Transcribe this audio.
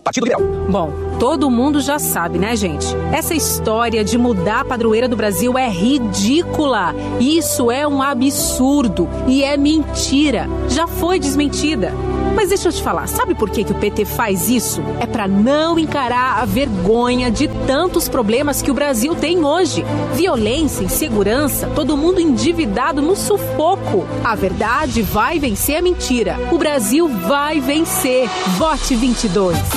Partido Liberal. Bom, todo mundo já sabe, né, gente? Essa história de mudar a padroeira do Brasil é ridícula. Isso é um absurdo e é mentira. Já foi desmentida. Mas deixa eu te falar, sabe por que o PT faz isso? É para não encarar a vergonha de tantos problemas que o Brasil tem hoje. Violência, insegurança, todo mundo endividado no sufoco. A verdade vai vencer a mentira. O Brasil vai vencer. Vote 22.